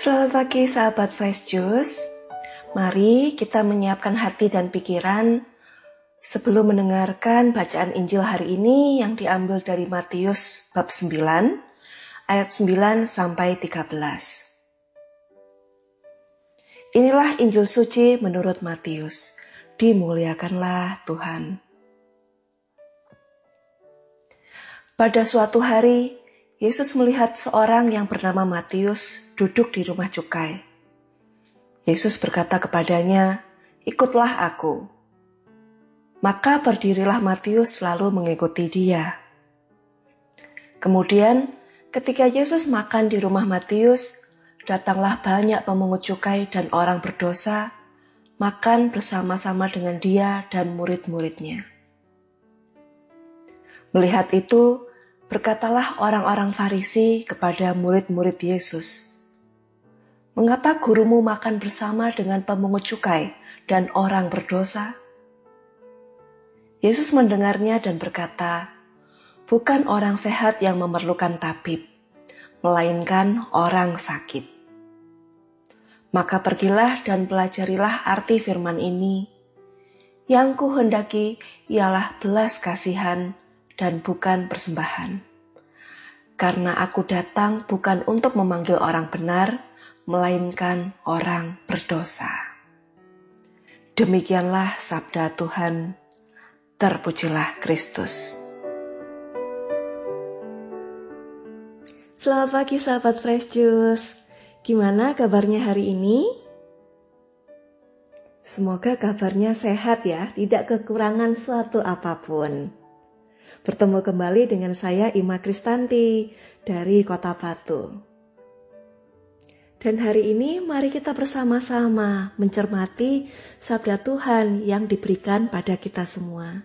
Selamat pagi sahabat Fresh Juice. Mari kita menyiapkan hati dan pikiran sebelum mendengarkan bacaan Injil hari ini yang diambil dari Matius bab 9 ayat 9 sampai 13. Inilah Injil suci menurut Matius. Dimuliakanlah Tuhan. Pada suatu hari, Yesus melihat seorang yang bernama Matius duduk di rumah cukai. Yesus berkata kepadanya, "Ikutlah aku." Maka berdirilah Matius lalu mengikuti dia. Kemudian, ketika Yesus makan di rumah Matius, datanglah banyak pemungut cukai dan orang berdosa, makan bersama-sama dengan dia dan murid-muridnya. Melihat itu, berkatalah orang-orang Farisi kepada murid-murid Yesus, "Mengapa gurumu makan bersama dengan pemungut cukai dan orang berdosa?" Yesus mendengarnya dan berkata, "Bukan orang sehat yang memerlukan tabib, melainkan orang sakit. Maka pergilah dan pelajarilah arti firman ini. Yang kuhendaki ialah belas kasihan dan bukan persembahan. Karena aku datang bukan untuk memanggil orang benar, melainkan orang berdosa." Demikianlah sabda Tuhan. Terpujilah Kristus. Selamat pagi sahabat Fresh Juice. Gimana kabarnya hari ini? Semoga kabarnya sehat ya, tidak kekurangan suatu apapun. Bertemu kembali dengan saya Ima Kristanti dari Kota Batu. Dan hari ini mari kita bersama-sama mencermati sabda Tuhan yang diberikan pada kita semua.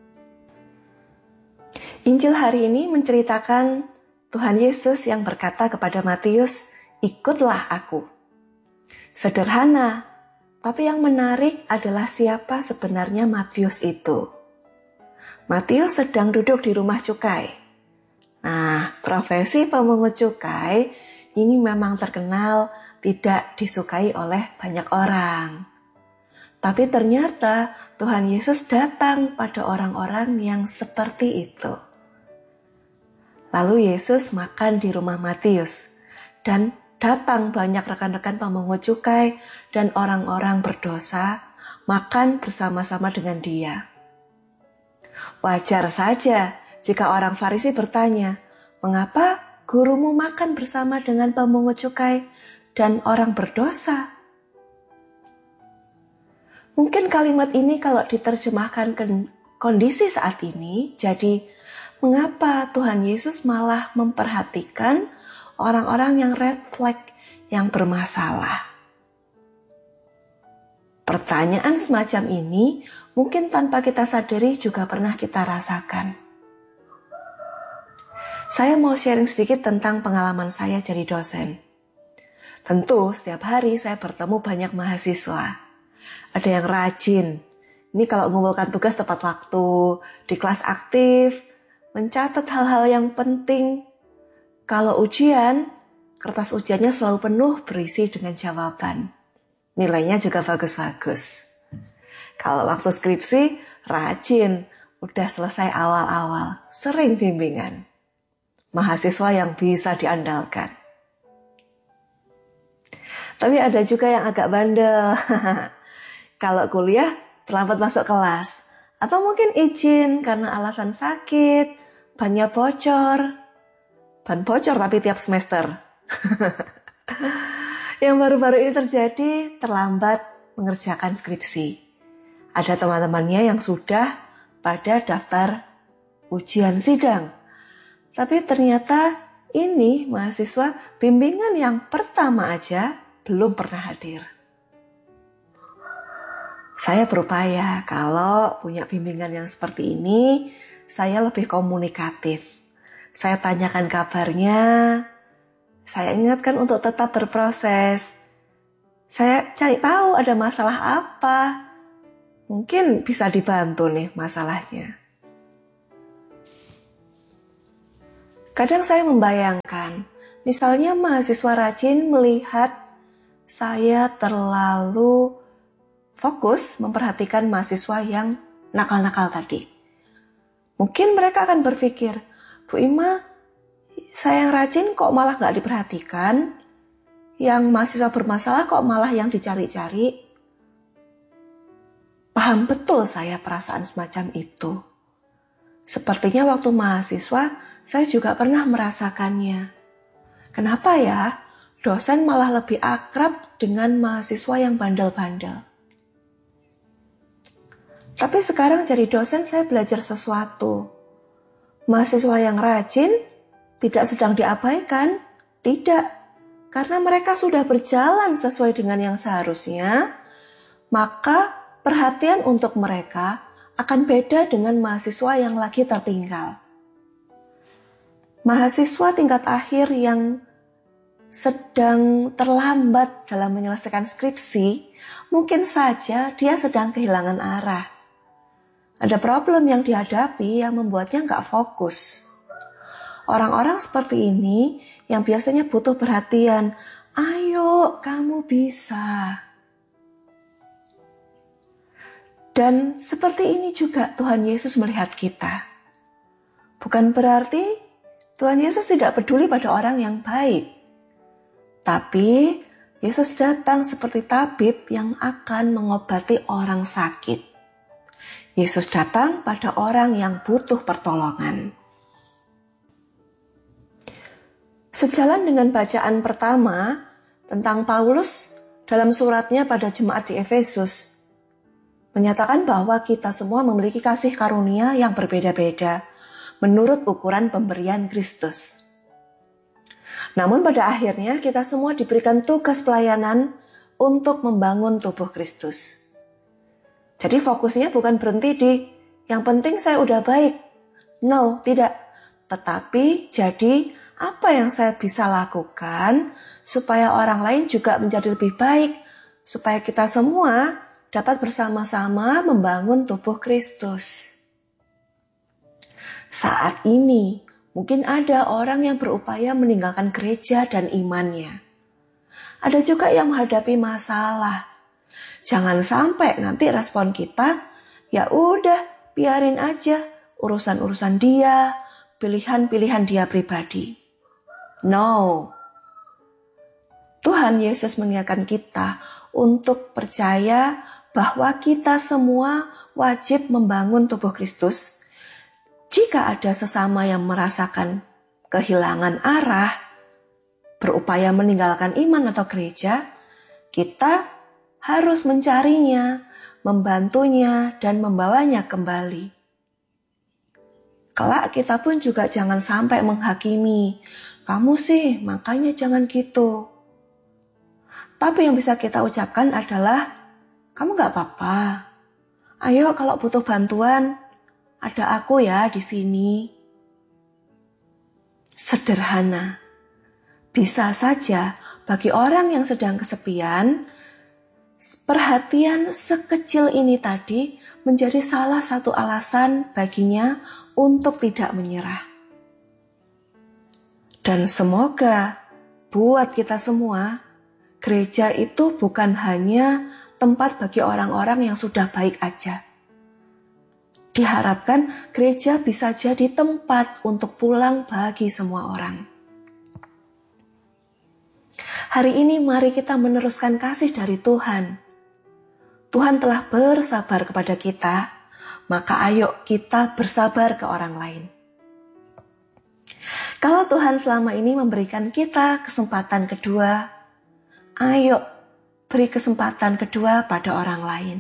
Injil hari ini menceritakan Tuhan Yesus yang berkata kepada Matius, "Ikutlah aku." Sederhana, tapi yang menarik adalah siapa sebenarnya Matius itu. Matius sedang duduk di rumah cukai. Nah, profesi pemungut cukai ini memang terkenal tidak disukai oleh banyak orang. Tapi ternyata Tuhan Yesus datang pada orang-orang yang seperti itu. Lalu Yesus makan di rumah Matius dan datang banyak rekan-rekan pemungut cukai dan orang-orang berdosa makan bersama-sama dengan dia. Wajar saja jika orang Farisi bertanya, "Mengapa gurumu makan bersama dengan pemungut cukai dan orang berdosa?" Mungkin kalimat ini kalau diterjemahkan ke kondisi saat ini, jadi mengapa Tuhan Yesus malah memperhatikan orang-orang yang red flag, yang bermasalah? Pertanyaan semacam ini mungkin tanpa kita sadari juga pernah kita rasakan. Saya mau sharing sedikit tentang pengalaman saya jadi dosen. Tentu setiap hari saya bertemu banyak mahasiswa. Ada yang rajin. Ini kalau mengumpulkan tugas tepat waktu, di kelas aktif, mencatat hal-hal yang penting. Kalau ujian, kertas ujiannya selalu penuh berisi dengan jawaban. Nilainya juga bagus-bagus. Kalau waktu skripsi, rajin, udah selesai awal-awal, sering bimbingan. Mahasiswa yang bisa diandalkan. Tapi ada juga yang agak bandel. Kalau kuliah, terlambat masuk kelas. Atau mungkin izin karena alasan sakit, bannya bocor. Ban bocor tapi tiap semester. Yang baru-baru ini terjadi, terlambat mengerjakan skripsi. Ada teman-temannya yang sudah pada daftar ujian sidang. Tapi ternyata ini mahasiswa bimbingan yang pertama aja belum pernah hadir. Saya berupaya kalau punya bimbingan yang seperti ini, saya lebih komunikatif. Saya tanyakan kabarnya, saya ingatkan untuk tetap berproses. Saya cari tahu ada masalah apa. Mungkin bisa dibantu nih masalahnya. Kadang saya membayangkan, misalnya mahasiswa rajin melihat saya terlalu fokus memperhatikan mahasiswa yang nakal-nakal tadi. Mungkin mereka akan berpikir, Bu Ima, saya yang rajin kok malah gak diperhatikan, yang mahasiswa bermasalah kok malah yang dicari-cari. Paham betul saya perasaan semacam itu. Sepertinya waktu mahasiswa, saya juga pernah merasakannya. Kenapa ya, dosen malah lebih akrab dengan mahasiswa yang bandel-bandel? Tapi sekarang jadi dosen saya belajar sesuatu. Mahasiswa yang rajin tidak sedang diabaikan, tidak. Karena mereka sudah berjalan sesuai dengan yang seharusnya, maka perhatian untuk mereka akan beda dengan mahasiswa yang lagi tertinggal. Mahasiswa tingkat akhir yang sedang terlambat dalam menyelesaikan skripsi, mungkin saja dia sedang kehilangan arah. Ada problem yang dihadapi yang membuatnya nggak fokus. Orang-orang seperti ini yang biasanya butuh perhatian, ayo kamu bisa. Dan seperti ini juga Tuhan Yesus melihat kita. Bukan berarti Tuhan Yesus tidak peduli pada orang yang baik. Tapi Yesus datang seperti tabib yang akan mengobati orang sakit. Yesus datang pada orang yang butuh pertolongan. Sejalan dengan bacaan pertama tentang Paulus dalam suratnya pada jemaat di Efesus, menyatakan bahwa kita semua memiliki kasih karunia yang berbeda-beda menurut ukuran pemberian Kristus. Namun pada akhirnya kita semua diberikan tugas pelayanan untuk membangun tubuh Kristus. Jadi fokusnya bukan berhenti di yang penting saya udah baik. No, tidak. Tetapi jadi apa yang saya bisa lakukan supaya orang lain juga menjadi lebih baik, supaya kita semua dapat bersama-sama membangun tubuh Kristus. Saat ini, mungkin ada orang yang berupaya meninggalkan gereja dan imannya. Ada juga yang menghadapi masalah. Jangan sampai nanti respon kita, ya udah, biarin aja urusan-urusan dia, pilihan-pilihan dia pribadi. No. Tuhan Yesus mengingatkan kita untuk percaya bahwa kita semua wajib membangun tubuh Kristus. Jika ada sesama yang merasakan kehilangan arah, berupaya meninggalkan iman atau gereja, kita harus mencarinya, membantunya, dan membawanya kembali. Kelak kita pun juga jangan sampai menghakimi, kamu sih makanya jangan gitu. Tapi yang bisa kita ucapkan adalah, kamu gak apa-apa. Ayo kalau butuh bantuan, ada aku ya di sini. Sederhana. Bisa saja bagi orang yang sedang kesepian, perhatian sekecil ini tadi menjadi salah satu alasan baginya untuk tidak menyerah. Dan semoga buat kita semua, gereja itu bukan hanya tempat bagi orang-orang yang sudah baik aja. Diharapkan gereja bisa jadi tempat untuk pulang bagi semua orang. Hari ini mari kita meneruskan kasih dari Tuhan. Tuhan telah bersabar kepada kita, maka ayo kita bersabar ke orang lain. Kalau Tuhan selama ini memberikan kita kesempatan kedua, ayo beri kesempatan kedua pada orang lain.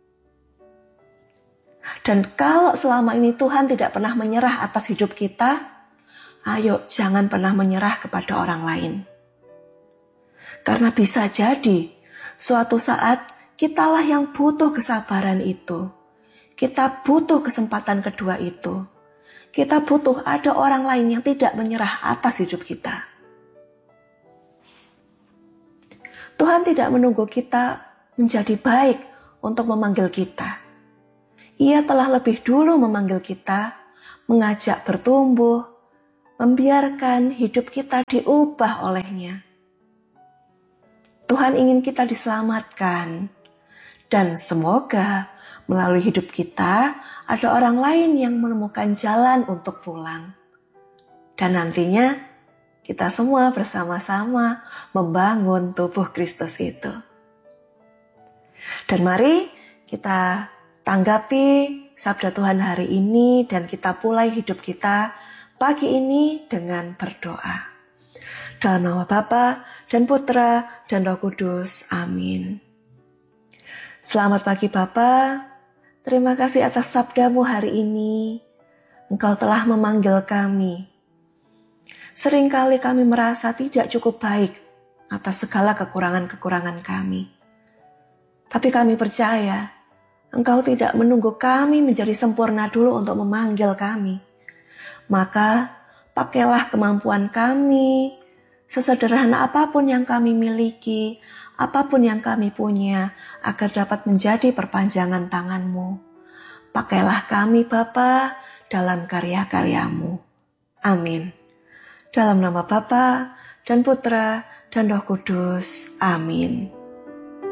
Dan kalau selama ini Tuhan tidak pernah menyerah atas hidup kita, ayo jangan pernah menyerah kepada orang lain. Karena bisa jadi suatu saat kitalah yang butuh kesabaran itu. Kita butuh kesempatan kedua itu. Kita butuh ada orang lain yang tidak menyerah atas hidup kita. Tuhan tidak menunggu kita menjadi baik untuk memanggil kita. Ia telah lebih dulu memanggil kita, mengajak bertumbuh, membiarkan hidup kita diubah olehnya. Tuhan Tuhan ingin kita diselamatkan. Dan semoga melalui hidup kita ada orang lain yang menemukan jalan untuk pulang. Dan nantinya kita semua bersama-sama membangun tubuh Kristus itu. Dan mari kita tanggapi sabda Tuhan hari ini dan kita mulai hidup kita pagi ini dengan berdoa. Dalam nama Bapa dan Putra dan Roh Kudus. Amin. Selamat pagi Bapa. Terima kasih atas sabdamu hari ini. Engkau telah memanggil kami. Seringkali kami merasa tidak cukup baik atas segala kekurangan-kekurangan kami. Tapi kami percaya, Engkau tidak menunggu kami menjadi sempurna dulu untuk memanggil kami. Maka, pakailah kemampuan kami, sesederhana apapun yang kami miliki, apapun yang kami punya, agar dapat menjadi perpanjangan tangan-Mu. Pakailah kami Bapa dalam karya-karya-Mu. Amin. Dalam nama Bapa dan Putra dan Roh Kudus. Amin.